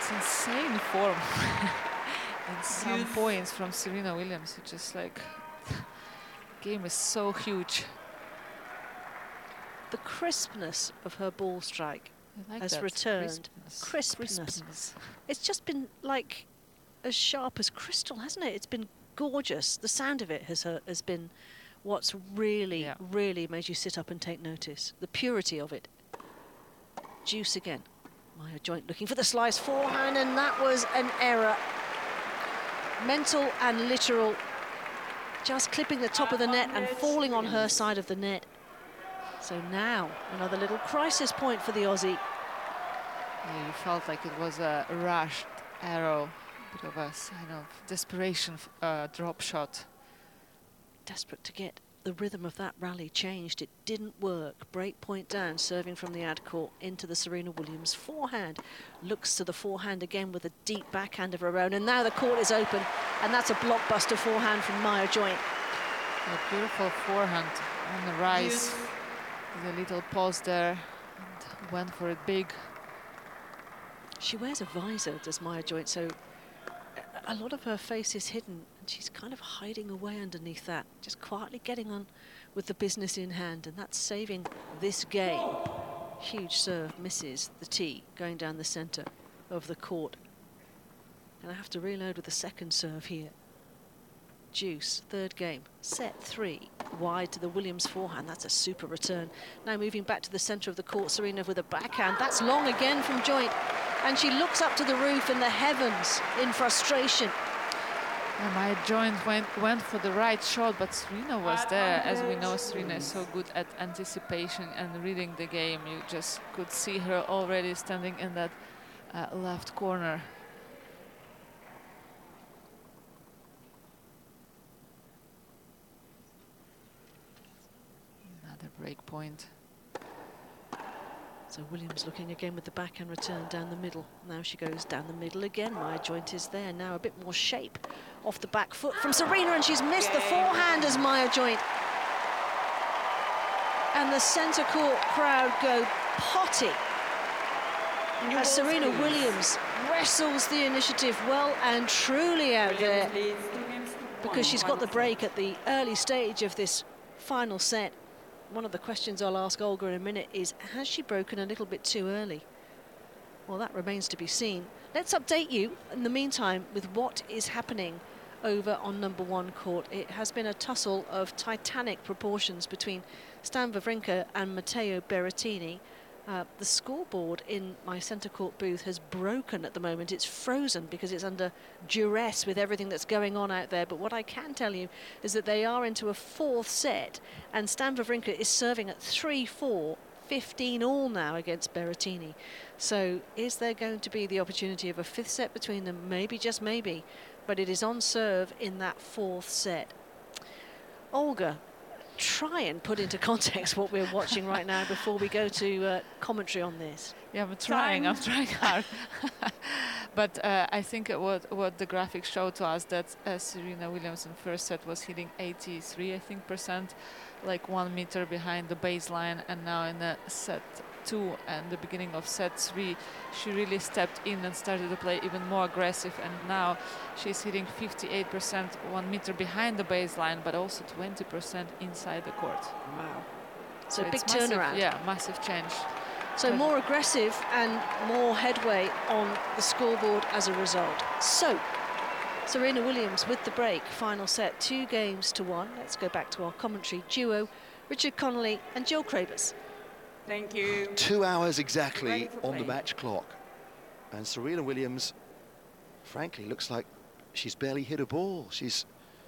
It's insane form. And some points from Serena Williams. It's just like, game is so huge. The crispness of her ball strike Like has that. returned. Crispness. It's just been like as sharp as crystal, hasn't it? It's been gorgeous. The sound of it has been what's really, really made you sit up and take notice. The purity of it. Juice again. Maya Joint looking for the slice forehand, and that was an error. Mental and literal. Just clipping the top of the net and falling on her side of the net. So now, another little crisis point for the Aussie. Yeah, you felt like it was a rushed arrow, a bit of a sign of desperation drop shot. Desperate to get the rhythm of that rally changed. It didn't work. Break point down, serving from the ad court into the Serena Williams forehand. Looks to the forehand again with a deep backhand of her own. And now the court is open, and that's a blockbuster forehand from Maya Joint. A beautiful forehand on the rise. With a little pause there, and went for it big. She wears a visor, does Maya Joint, so a lot of her face is hidden, and she's kind of hiding away underneath that, just quietly getting on with the business in hand, and that's saving this game. Huge serve, misses the tee, going down the centre of the court. And I have to reload with the second serve here. Juice, third game, set 3, wide to the Williams forehand. That's a super return. Now moving back to the centre of the court, Serena with a backhand. That's long again from Joint, and she looks up to the roof in the heavens in frustration. And Maya Joint went for the right shot, but Serena was there. As we know, Serena is so good at anticipation and reading the game. You just could see her already standing in that left corner. Break point. So Williams looking again with the backhand return down the middle. Now she goes down the middle again. Maya Joint is there. Now a bit more shape off the back foot from Serena, and she's missed the forehand as Maya Joint. And the centre court crowd go potty as Serena Williams wrestles the initiative well and truly out there, because she's got the break at the early stage of this final set. One of the questions I'll ask Olga in a minute is, has she broken a little bit too early? Well, that remains to be seen. Let's update you in the meantime with what is happening over on number 1 court. It has been a tussle of titanic proportions between Stan Wawrinka and Matteo Berrettini. The scoreboard in my centre court booth has broken at the moment. It's frozen because it's under duress with everything that's going on out there. But what I can tell you is that they are into a 4th set, and Stan Wawrinka is serving at 3-4, 15 all now against Berrettini. So is there going to be the opportunity of a 5th set between them? Maybe, just maybe. But it is on serve in that 4th set. Olga, try and put into context what we're watching right now before we go to commentary on this. Yeah, I'm trying hard. But I think what the graphics showed to us, that Serena Williams in first set was hitting 83, I think, %, like 1 meter behind the baseline, and now in the set 2 and the beginning of set 3, she really stepped in and started to play even more aggressive, and now she's hitting 58%, 1 meter behind the baseline, but also 20% inside the court. Wow. So big it's turnaround. massive, yeah, massive change. So more aggressive and more headway on the scoreboard as a result. So Serena Williams with the break, final set, 2-1. Let's go back to our commentary duo, Richard Connolly and Jill Cravers. Thank you. 2 hours exactly on the match clock. And Serena Williams, frankly, looks like she's barely hit a ball. She's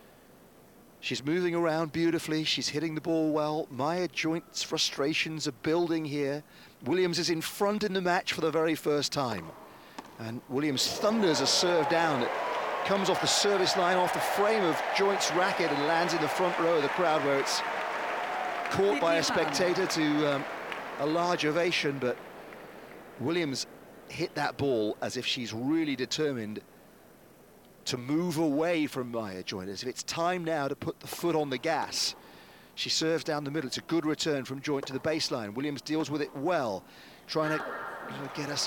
moving around beautifully. She's hitting the ball well. Maya Joint's frustrations are building here. Williams is in front in the match for the very first time. And Williams thunders a serve down that comes off the service line, off the frame of Joint's racket, and lands in the front row of the crowd, where it's caught by a spectator to a large ovation. But Williams hit that ball as if she's really determined to move away from Maya Joint, as if it's time now to put the foot on the gas. She serves down the middle. It's a good return from Joint to the baseline. Williams deals with it well, trying to get herself